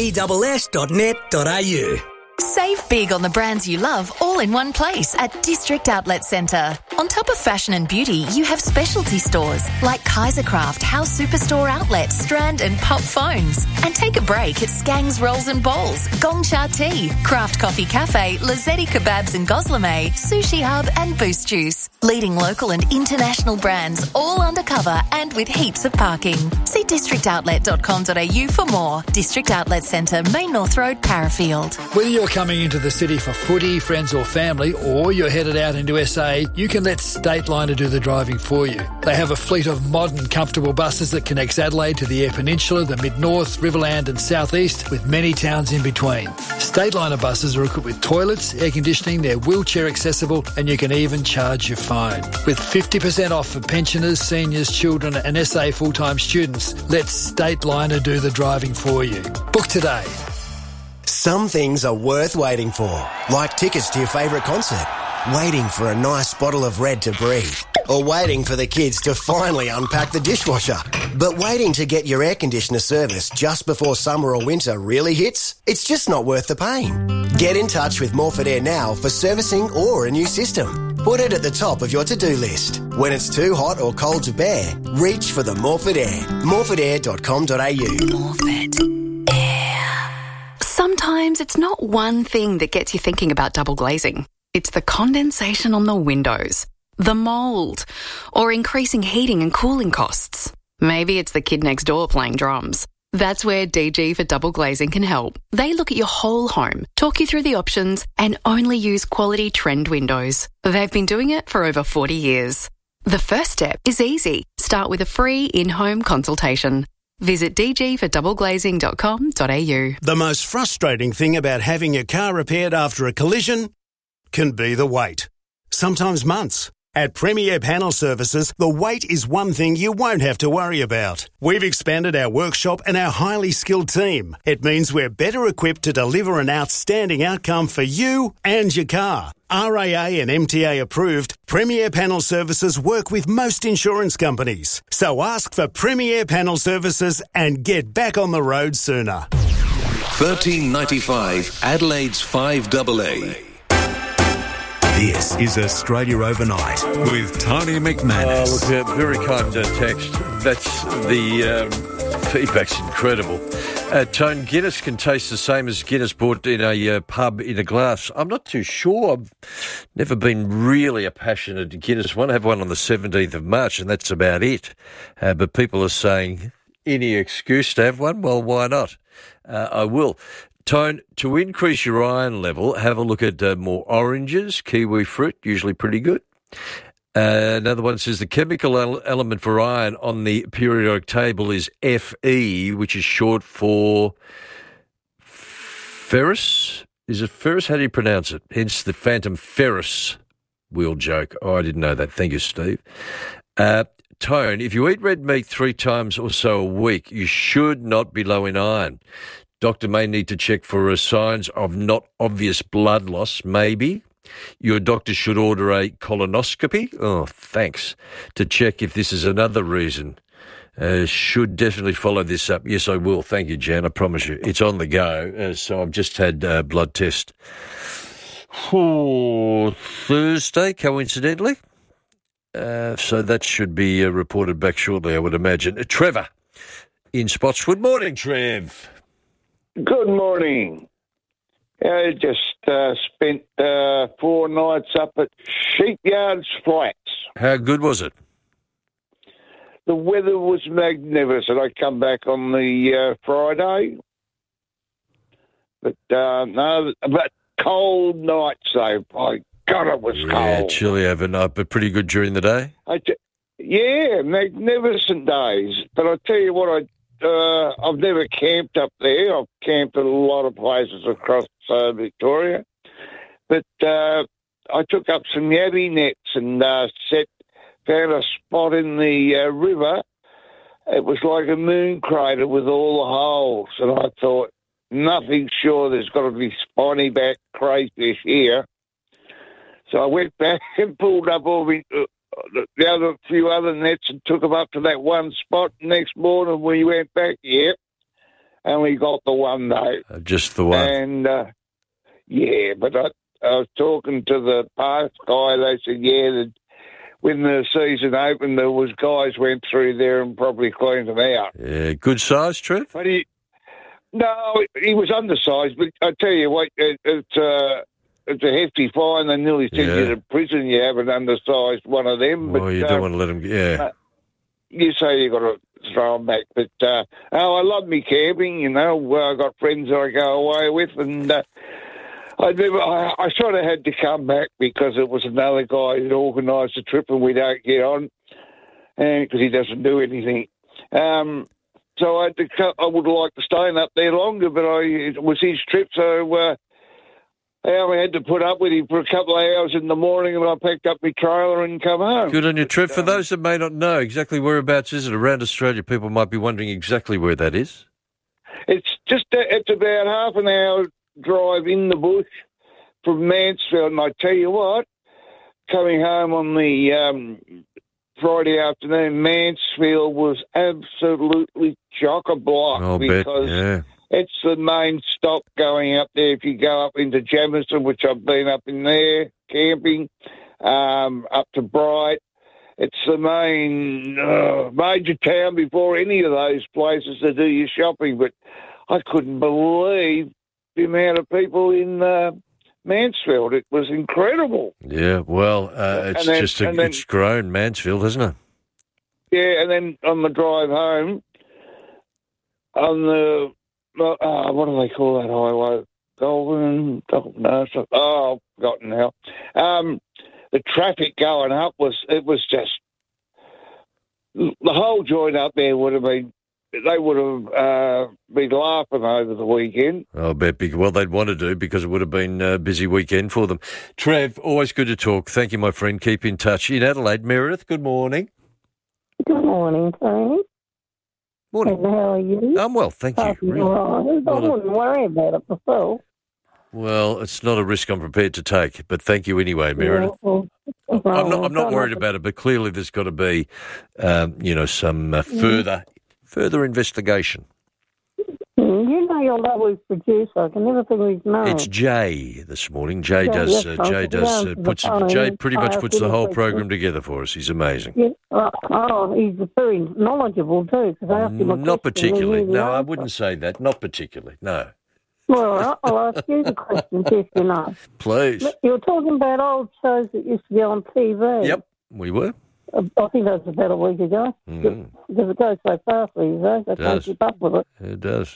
yes.net.au. Save big on the brands you love all in one place at District Outlet Centre. On top of fashion and beauty, you have specialty stores like Kaisercraft, House Superstore Outlet, Strand and Pop Phones. And take a break at Skang's Rolls and Balls, Gong Cha Tea, Craft Coffee Cafe, Lazzetti Kebabs and Goslame, Sushi Hub and Boost Juice. Leading local and international brands all undercover and with heaps of parking. See districtoutlet.com.au for more. District Outlet Centre, Main North Road, Parafield. Whether you're coming into the city for footy, friends or family, or you're headed out into SA, you can let Stateliner do the driving for you. They have a fleet of modern, comfortable buses that connects Adelaide to the Eyre Peninsula, the Mid-North, Riverland and South East, with many towns in between. Stateliner buses are equipped with toilets, air conditioning, they're wheelchair accessible, and you can even charge your phone. With 50% off for pensioners, seniors, children and SA full-time students, let Stateliner do the driving for you. Book today. Some things are worth waiting for, like tickets to your favourite concert, waiting for a nice bottle of Red to breathe, or waiting for the kids to finally unpack the dishwasher. But waiting to get your air conditioner serviced just before summer or winter really hits? It's just not worth the pain. Get in touch with Morford Air now for servicing or a new system. Put it at the top of your to-do list. When it's too hot or cold to bear, reach for the Morford Air. morfordair.com.au. Morford Air. Sometimes it's not one thing that gets you thinking about double glazing. It's the condensation on the windows, the mould, or increasing heating and cooling costs. Maybe it's the kid next door playing drums. That's where DG for Double Glazing can help. They look at your whole home, talk you through the options, and only use quality trend windows. They've been doing it for over 40 years. The first step is easy. Start with a free in-home consultation. Visit dgfordoubleglazing.com.au. The most frustrating thing about having your car repaired after a collision can be the wait. Sometimes months. At Premier Panel Services, the wait is one thing you won't have to worry about. We've expanded our workshop and our highly skilled team. It means we're better equipped to deliver an outstanding outcome for you and your car. RAA and MTA approved, Premier Panel Services work with most insurance companies. So ask for Premier Panel Services and get back on the road sooner. 1395 Adelaide's 5AA. This is Australia Overnight with Tony McManus. Look, very kind text. That's the feedback's incredible. Tone, Guinness can taste the same as Guinness bought in a pub in a glass. I'm not too sure. I've never been really a passionate Guinness one. I have one on the 17th of March, and that's about it. But people are saying, any excuse to have one? Well, why not? I will. Tone, to increase your iron level, have a look at more oranges, kiwi fruit, usually pretty good. Another one says the chemical element for iron on the periodic table is Fe, which is short for ferrous. Is it ferrous? How do you pronounce it? Hence the phantom ferrous wheel joke. Oh, I didn't know that. Thank you, Steve. Tone, if you eat red meat 3 times or so a week, you should not be low in iron. Doctor may need to check for signs of not obvious blood loss, maybe. Your doctor should order a colonoscopy. Oh, thanks. To check if this is another reason. Should definitely follow this up. Yes, I will. Thank you, Jan. I promise you. It's on the go. So I've just had blood test for Thursday, coincidentally. So that should be reported back shortly, I would imagine. Trevor in Spotswood. Morning, Trev. Good morning. I just spent 4 nights up at Sheepyards Flats. How good was it? The weather was magnificent. I come back on the Friday, but cold nights though. My God, it was cold. Yeah, chilly overnight, but pretty good during the day. Yeah, magnificent days. But I tell you what, I've never camped up there. I've camped at a lot of places across Victoria, but I took up some yabby nets and found a spot in the river. It was like a moon crater with all the holes, and I thought, nothing sure there's got to be spiny back crayfish here. So I went back and pulled up all the few other nets and took them up to that one spot. Next morning we went back, and we got the one though. Just the one. And but I was talking to the parks guy. They said, that when the season opened, there was guys went through there and probably cleaned them out. Yeah, good size, Trev? But he was undersized. But I tell you what, it's a hefty fine. They nearly send you to prison. You have an undersized one of them. Well, you don't want to let them. Yeah. You say you got to throw them back, but I love me camping. You know, I got friends that I go away with, and I sort of had to come back because it was another guy who'd organised the trip and we don't get on, and because he doesn't do anything. So I would like to stay up there longer, but it was his trip, so I had to put up with him for a couple of hours in the morning, and I picked up my trailer and come home. Good on your trip. For those that may not know, exactly whereabouts is it? Around Australia, people might be wondering exactly where that is. It's about half an hour drive in the bush from Mansfield, and I tell you what, coming home on the Friday afternoon, Mansfield was absolutely chock-a-block because it's the main stop going up there. If you go up into Jamison, which I've been up in there camping, up to Bright, it's the main major town before any of those places to do your shopping. But I couldn't believe the amount of people in Mansfield. It was incredible. Yeah, well, it's grown, Mansfield, hasn't it? Yeah, and then on the drive home, on the, what do they call that highway? I've forgotten now. The traffic going up was just, the whole joint up there would have been, they would have been laughing over the weekend. I'll bet. Well, they'd want to do because it would have been a busy weekend for them. Trev, always good to talk. Thank you, my friend. Keep in touch. In Adelaide, Meredith, good morning. Good morning, Tony. Morning. And how are you? I'm well, thank you. Really? I wouldn't worry about it myself. Well, it's not a risk I'm prepared to take, but thank you anyway, Meredith. I'm not worried about it, but clearly there's got to be, some further investigation. You know your lovely producer. I can never think of his name. It's Jay this morning. Jay puts the whole program together for us. He's amazing. Yeah. He's very knowledgeable too. Because I asked him not particularly. No, I wouldn't say that. Not particularly. No. Well, I'll ask you the question, see if you know. Please. You were talking about old shows that used to be on TV. Yep, we were. I think that was about a week ago. Because it goes so fast these days, I can't keep up with it. It does.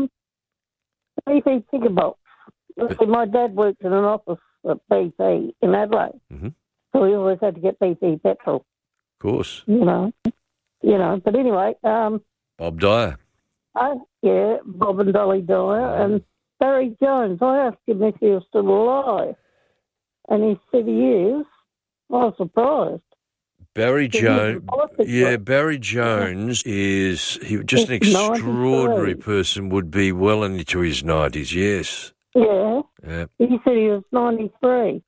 BP Tickerbox. My dad worked in an office at BP in Adelaide. Mm-hmm. So we always had to get BP petrol. Of course. You know. But anyway. Bob Dyer. Bob and Dolly Dyer. And Barry Jones. I asked him if he was still alive. And he said he is. I was surprised. Barry Jones. Yeah, Barry Jones is just an extraordinary person. Would be well into his 90s. Yes. Yeah. Yeah. He said he was 93.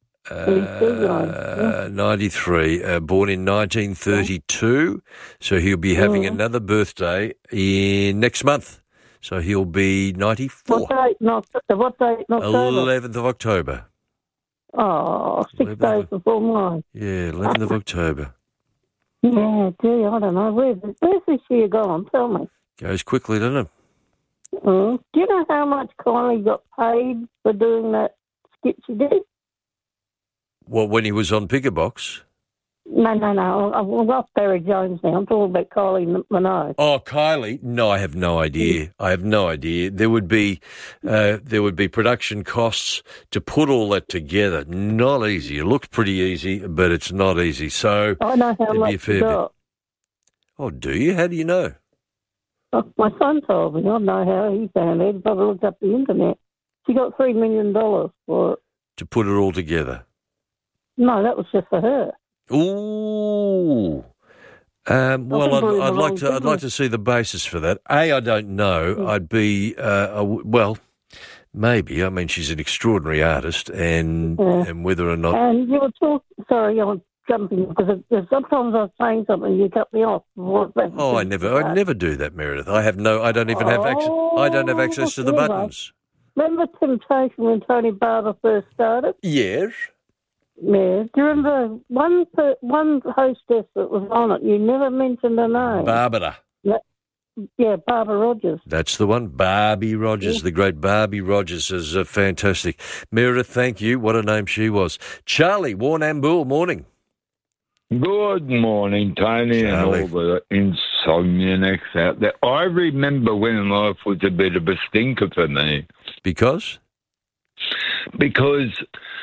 93, born in 1932, so he'll be having another birthday next month. So he'll be 94. What date? What date? 11th of October. Oh, 6 days before mine. Yeah, 11th of October. Yeah, gee, I don't know. Where's this year gone? Tell me. Goes quickly, doesn't it? Do you know how much Kylie got paid for doing that skit she did? What, when he was on Picker Box? No. I'm off Barry Jones now. I'm talking about Kylie Minogue. Oh, Kylie? No, I have no idea. There would be production costs to put all that together. Not easy. It looks pretty easy, but it's not easy. So I know how much she got. Oh, do you? How do you know? Oh, my son told me. I don't know how he found it. He probably looked up the internet. She got $3 million for it. To put it all together? No, that was just for her. Ooh. Well, I'd like to see the basis for that. I don't know. I'd be maybe. I mean, she's an extraordinary artist, and whether or not. And you were talking. Sorry, I'm jumping because sometimes I was saying something, you cut me off. I never do that, Meredith. I don't even have access. I don't have access to the buttons. Remember Temptation when Tony Barber first started? Yes. Yeah. Do you remember one hostess that was on it? You never mentioned her name. Barbara. Yeah, Barbara Rogers. That's the one. Barbie Rogers, the great Barbie Rogers is fantastic. Meredith, thank you. What a name she was. Charlie, Warrnambool, morning. Good morning, Tony, and all the insomniacs out there. I remember when life was a bit of a stinker for me. Because? Because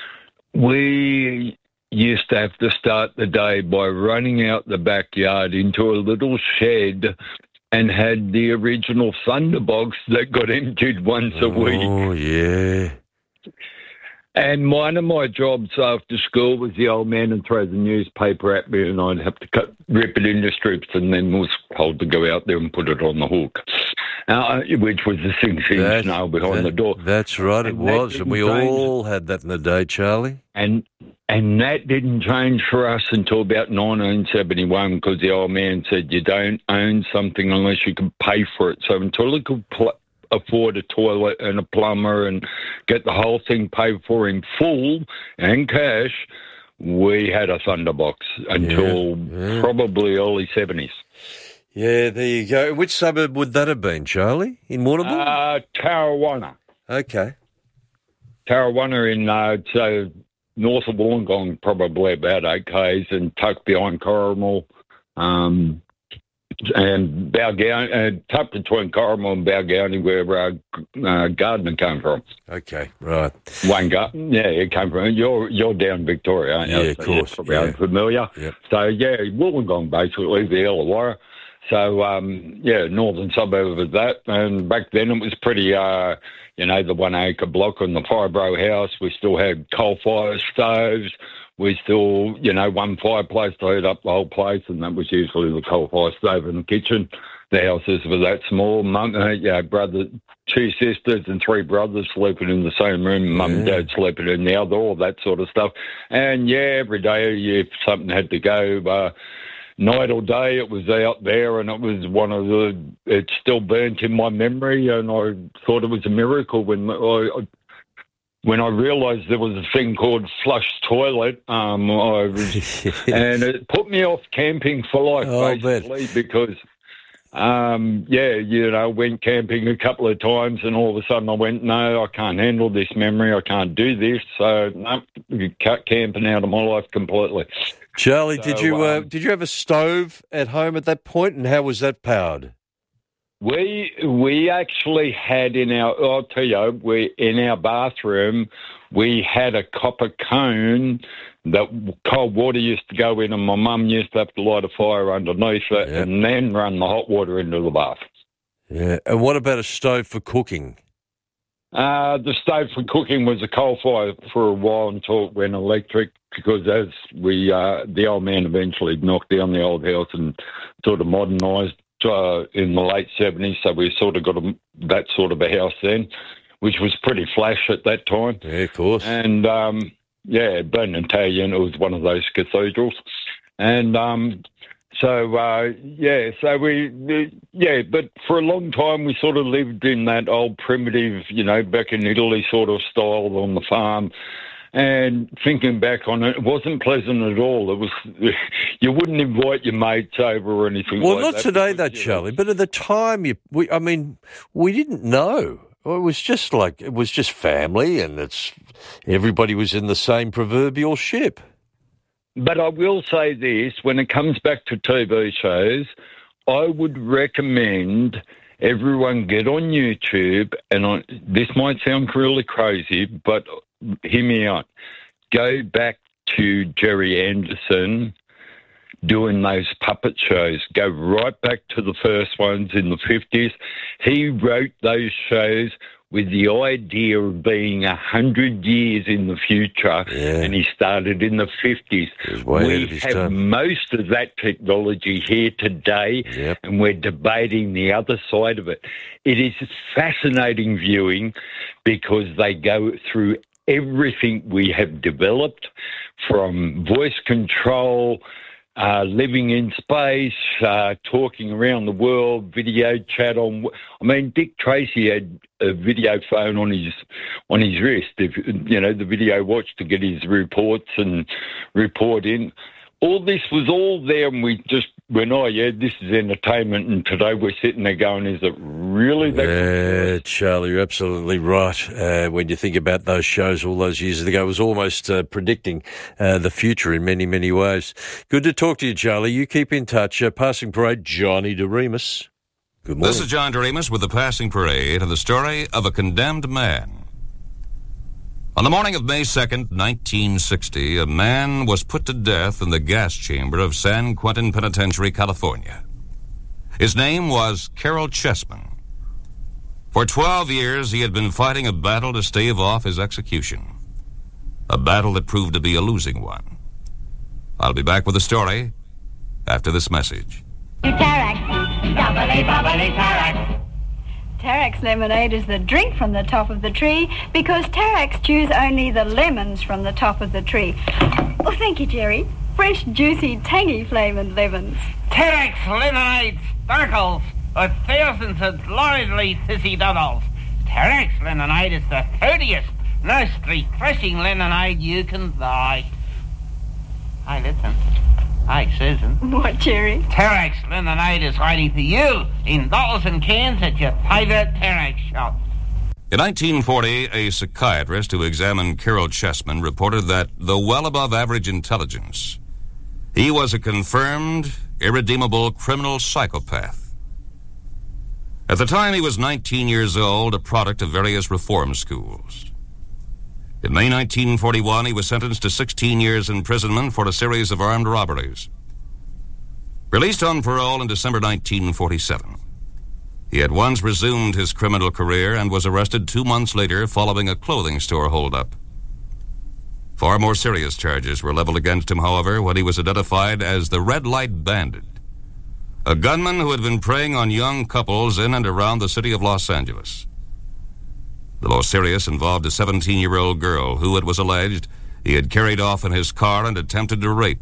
we used to have to start the day by running out the backyard into a little shed and had the original Thunderbox that got emptied once a week. Oh, yeah. And one of my jobs after school was the old man and throw the newspaper at me, and I'd have to rip it into strips and then was told to go out there and put it on the hook, which was a 6-inch nail behind the door. That's right, it was. And we all had that in the day, Charlie. And that didn't change for us until about 1971 because the old man said you don't own something unless you can pay for it. So until he could afford a toilet and a plumber and get the whole thing paid for in full and cash, we had a Thunderbox until probably early 70s. Yeah, there you go. Which suburb would that have been, Charlie? In Warrnambool? Tarrawanna. Okay. Tarrawanna in north of Wollongong, probably about 8 k's, and tucked behind Corrimal. And Balgownie, tucked between Corrimal and Balgownie, where Gardner came from. Okay, right. Wayne Gardner, it came from. You're down Victoria, aren't you? Yeah, of course. You're probably familiar. Yep. So, Wollongong, basically, the Illawarra. So, northern suburb of that. And back then it was pretty, the 1 acre block on the Fibro house. We still had coal fire stoves. We still, one fireplace to heat up the whole place, and that was usually the coal fire stove in the kitchen. The houses were that small. Brother, 2 sisters and 3 brothers sleeping in the same room. Mum and Dad sleeping in the other, all that sort of stuff. And, every day if something had to go, night or day, it was out there, and it was it still burnt in my memory, and I thought it was a miracle when I realised there was a thing called flush toilet, and it put me off camping for life, basically, because, went camping a couple of times, and all of a sudden I went, no, I can't handle this memory, I can't do this, so cut camping out of my life completely. Charlie, did you have a stove at home at that point, and how was that powered? We actually had in our bathroom, we had a copper cone that cold water used to go in, and my mum used to have to light a fire underneath it and then run the hot water into the bath. Yeah, and what about a stove for cooking? The stove for cooking was a coal fire for a while until it went electric, because as the old man eventually knocked down the old house and sort of modernised in the late 70s, so we sort of got that sort of a house then, which was pretty flash at that time. Yeah, of course. And, being Italian, it was one of those cathedrals. And but for a long time we sort of lived in that old primitive, back in Italy sort of style on the farm. And thinking back on it, it wasn't pleasant at all. It was, you wouldn't invite your mates over or anything like that. Well, not today, though, Charlie, but at the time, we didn't know. It was just family, and everybody was in the same proverbial ship. But I will say this, when it comes back to TV shows, I would recommend everyone get on YouTube, and this might sound really crazy, but hear me out. Go back to Jerry Anderson doing those puppet shows. Go right back to the first ones in the 50s. He wrote those shows with the idea of being 100 years in the future, and he started in the 50s. We have most of that technology here today, and we're debating the other side of it. It is fascinating viewing because they go through everything we have developed, from voice control, living in space, talking around the world, video chat on. I mean, Dick Tracy had a video phone on his wrist. The video watch to get his reports and report in. All this was all there, and we just went, this is entertainment. And today we're sitting there going, is it really that? Yeah, Charlie, you're absolutely right. When you think about those shows all those years ago, it was almost predicting the future in many, many ways. Good to talk to you, Charlie. You keep in touch. Passing Parade, Johnny DeRemus. Good morning. This is John DeRemus with the Passing Parade and the story of a condemned man. On the morning of May 2nd, 1960, a man was put to death in the gas chamber of San Quentin Penitentiary, California. His name was Carroll Chessman. For 12 years, he had been fighting a battle to stave off his execution, a battle that proved to be a losing one. I'll be back with the story after this message. Terex, doubly bubbly Terex. Terex lemonade is the drink from the top of the tree because Terex chews only the lemons from the top of the tree. Oh, thank you, Jerry. Fresh, juicy, tangy flavoured lemons. Terex lemonade sparkles with thousands of lively sissy doddles. Terex lemonade is the fruitiest, most refreshing lemonade you can buy. Hey, listen. Hey, Susan. What, Jerry? Terex lemonade is waiting for you in bottles and cans at your favourite Terex shop. In 1940, a psychiatrist who examined Carroll Chessman reported that, though well above average intelligence, he was a confirmed, irredeemable criminal psychopath. At the time, he was 19 years old, a product of various reform schools. In May 1941, he was sentenced to 16 years imprisonment for a series of armed robberies. Released on parole in December 1947, he at once resumed his criminal career and was arrested 2 months later following a clothing store holdup. Far more serious charges were leveled against him, however, when he was identified as the Red Light Bandit, a gunman who had been preying on young couples in and around the city of Los Angeles. The most serious involved a 17-year-old girl who, it was alleged, he had carried off in his car and attempted to rape.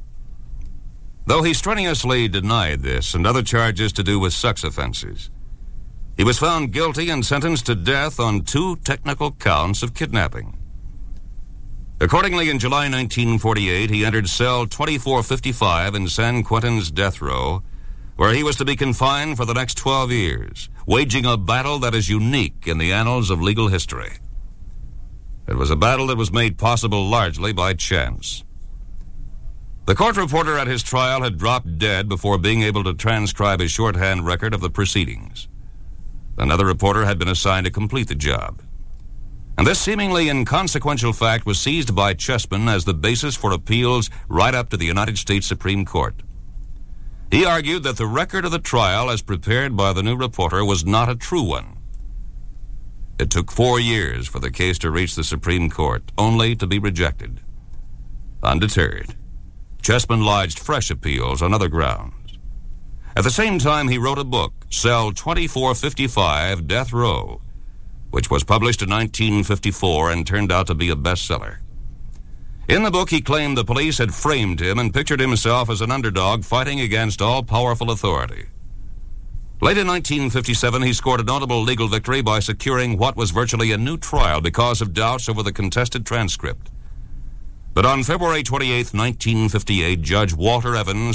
Though he strenuously denied this and other charges to do with sex offenses, he was found guilty and sentenced to death on 2 technical counts of kidnapping. Accordingly, in July 1948, he entered cell 2455 in San Quentin's death row, where he was to be confined for the next 12 years, waging a battle that is unique in the annals of legal history. It was a battle that was made possible largely by chance. The court reporter at his trial had dropped dead before being able to transcribe a shorthand record of the proceedings. Another reporter had been assigned to complete the job. And this seemingly inconsequential fact was seized by Chessman as the basis for appeals right up to the United States Supreme Court. He argued that the record of the trial as prepared by the new reporter was not a true one. It took 4 years for the case to reach the Supreme Court, only to be rejected. Undeterred, Chessman lodged fresh appeals on other grounds. At the same time, he wrote a book, Cell 2455, Death Row, which was published in 1954 and turned out to be a bestseller. In the book, he claimed the police had framed him and pictured himself as an underdog fighting against all-powerful authority. Late in 1957, he scored a notable legal victory by securing what was virtually a new trial because of doubts over the contested transcript. But on February 28, 1958, Judge Walter Evans